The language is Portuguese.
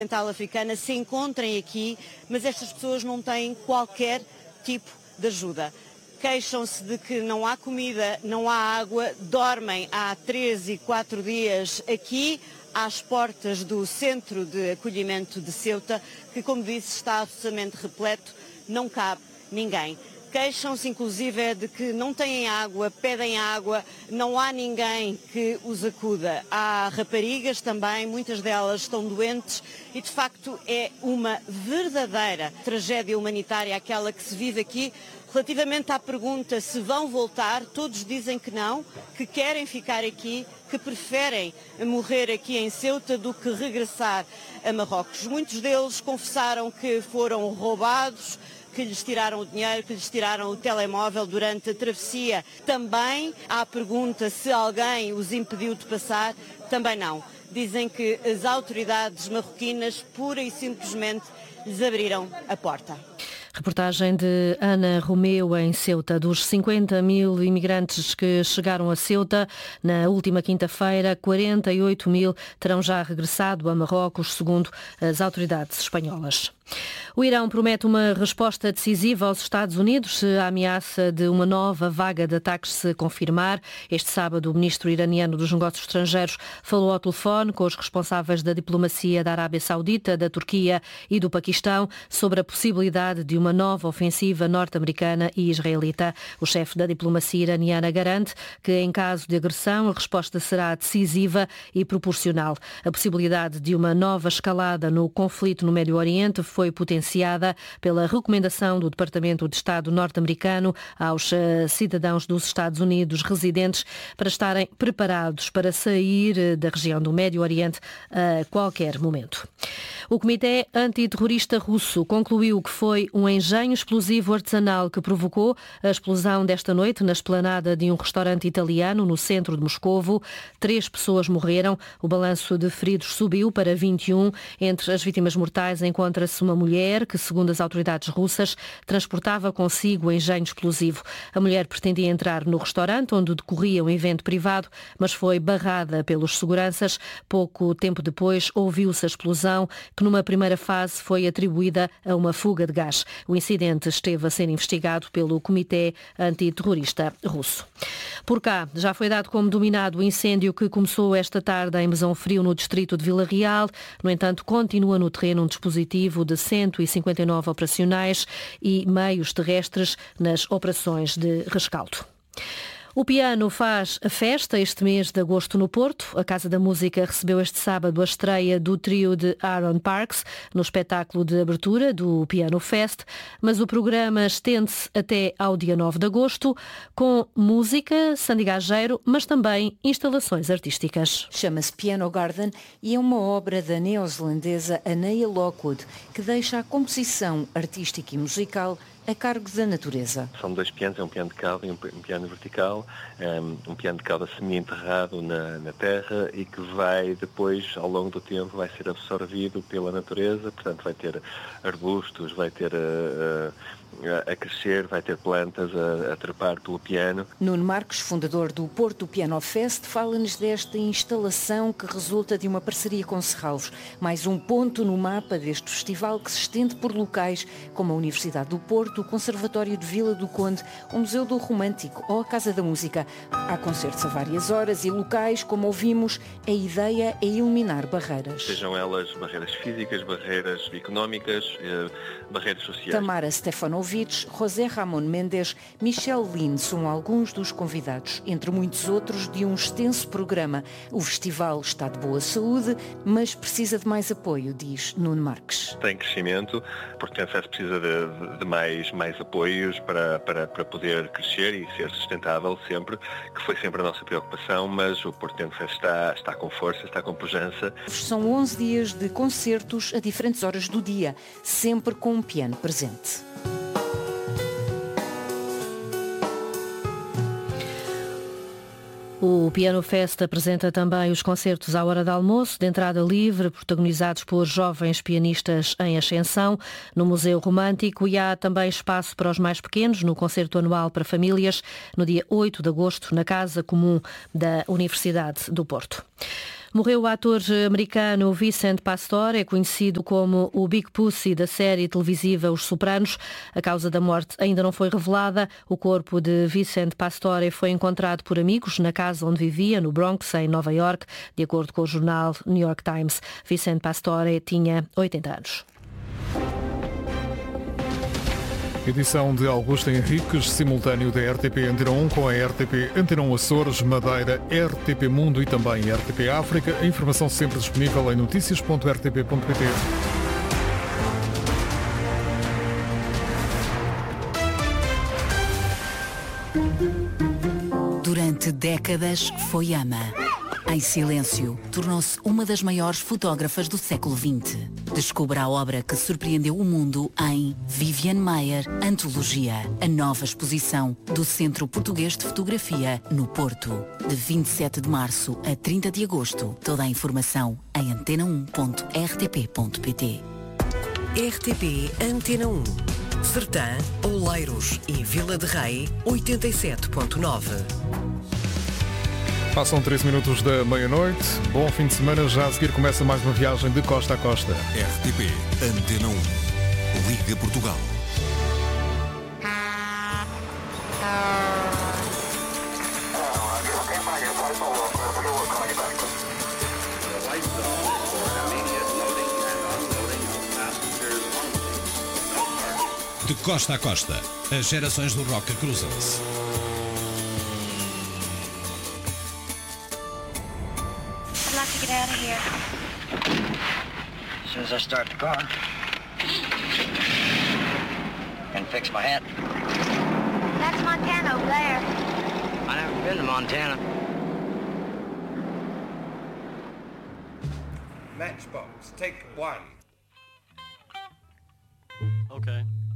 Central Africana se encontrem aqui, mas estas pessoas não têm qualquer tipo de ajuda. Queixam-se de que não há comida, não há água, dormem há 3 e 4 dias aqui, às portas do centro de acolhimento de Ceuta, que, como disse, está absolutamente repleto, não cabe ninguém. Queixam-se, inclusive, de que não têm água, pedem água, não há ninguém que os acuda. Há raparigas também, muitas delas estão doentes e, de facto, é uma verdadeira tragédia humanitária aquela que se vive aqui. Relativamente à pergunta se vão voltar, todos dizem que não, que querem ficar aqui, que preferem morrer aqui em Ceuta do que regressar a Marrocos. Muitos deles confessaram que foram roubados, que lhes tiraram o dinheiro, que lhes tiraram o telemóvel durante a travessia. Também há a pergunta se alguém os impediu de passar, também não. Dizem que as autoridades marroquinas pura e simplesmente lhes abriram a porta. Reportagem de Ana Romeu em Ceuta. Dos 50 mil imigrantes que chegaram a Ceuta na última quinta-feira, 48 mil terão já regressado a Marrocos, segundo as autoridades espanholas. O Irão promete uma resposta decisiva aos Estados Unidos se a ameaça de uma nova vaga de ataques se confirmar. Este sábado, o ministro iraniano dos Negócios Estrangeiros falou ao telefone com os responsáveis da diplomacia da Arábia Saudita, da Turquia e do Paquistão sobre a possibilidade de uma nova ofensiva norte-americana e israelita. O chefe da diplomacia iraniana garante que, em caso de agressão, a resposta será decisiva e proporcional. A possibilidade de uma nova escalada no conflito no Médio Oriente foi potenciada pela recomendação do Departamento de Estado norte-americano aos cidadãos dos Estados Unidos residentes para estarem preparados para sair da região do Médio Oriente a qualquer momento. O Comitê Antiterrorista Russo concluiu que foi um engenho explosivo artesanal que provocou a explosão desta noite na esplanada de um restaurante italiano no centro de Moscovo. 3 pessoas morreram. O balanço de feridos subiu para 21. Entre as vítimas mortais encontra-se uma mulher que, segundo as autoridades russas, transportava consigo o engenho explosivo. A mulher pretendia entrar no restaurante onde decorria um evento privado, mas foi barrada pelos seguranças. Pouco tempo depois ouviu-se a explosão, que numa primeira fase foi atribuída a uma fuga de gás. O incidente esteve a ser investigado pelo Comitê Antiterrorista Russo. Por cá, já foi dado como dominado o incêndio que começou esta tarde em Mesão Frio, no distrito de Vila Real. No entanto, continua no terreno um dispositivo de 159 operacionais e meios terrestres nas operações de rescaldo. O piano faz a festa este mês de agosto no Porto. A Casa da Música recebeu este sábado a estreia do trio de Aaron Parks no espetáculo de abertura do Piano Fest, mas o programa estende-se até ao dia 9 de agosto com música, sandigageiro, mas também instalações artísticas. Chama-se Piano Garden e é uma obra da neozelandesa Anea Lockwood, que deixa a composição artística e musical a cargo da natureza. São 2 pianos, é um piano de cauda e um piano vertical, um piano de cauda semi-enterrado na terra e que vai depois, ao longo do tempo, vai ser absorvido pela natureza, portanto vai ter arbustos, vai ter a crescer, vai ter plantas a trepar pelo piano. Nuno Marques, fundador do Porto Piano Fest, fala-nos desta instalação que resulta de uma parceria com Serralves, mais um ponto no mapa deste festival que se estende por locais como a Universidade do Porto, o Conservatório de Vila do Conde, o Museu do Romântico ou a Casa da Música. Há concertos a várias horas e locais, como ouvimos, a ideia é eliminar barreiras. Sejam elas barreiras físicas, barreiras económicas, barreiras sociais. Tamara Stefanovic, José Ramon Mendes, Michel Lin são alguns dos convidados, entre muitos outros, de um extenso programa. O festival está de boa saúde, mas precisa de mais apoio, diz Nuno Marques. Tem crescimento, porque a FES precisa de mais apoios para poder crescer e ser sustentável sempre, que foi sempre a nossa preocupação, mas o Porto Fest está com força, está com pujança. São 11 dias de concertos a diferentes horas do dia, sempre com um piano presente. O Piano Fest apresenta também os concertos à hora de almoço, de entrada livre, protagonizados por jovens pianistas em ascensão, no Museu Romântico, e há também espaço para os mais pequenos no concerto anual para famílias, no dia 8 de agosto, na Casa Comum da Universidade do Porto. Morreu o ator americano Vincent Pastore, é conhecido como o Big Pussy da série televisiva Os Sopranos. A causa da morte ainda não foi revelada. O corpo de Vincent Pastore foi encontrado por amigos na casa onde vivia, no Bronx, em Nova York, de acordo com o jornal New York Times. Vincent Pastore tinha 80 anos. Edição de Augusto Henriques, simultâneo da RTP Antena 1 com a RTP Antena 1 Açores, Madeira, RTP Mundo e também RTP África. A informação sempre disponível em noticias.rtp.pt. Durante décadas foi ama. Em silêncio, tornou-se uma das maiores fotógrafas do século XX. Descubra a obra que surpreendeu o mundo em Viviane Maier, Antologia, a nova exposição do Centro Português de Fotografia, no Porto. De 27 de março a 30 de agosto. Toda a informação em antena1.rtp.pt. RTP Antena 1. Sertã, Oleiros e Vila de Rei, 87.9. Passam 13 minutos da meia-noite. Bom fim de semana. Já a seguir começa mais uma viagem de costa a costa. RTP Antena 1. Liga Portugal. De costa a costa, as gerações do rock cruzam-se. Get out of here. As soon as I start the car and fix my hat. That's Montana over there. I never been to Montana. Matchbox, take one. Okay.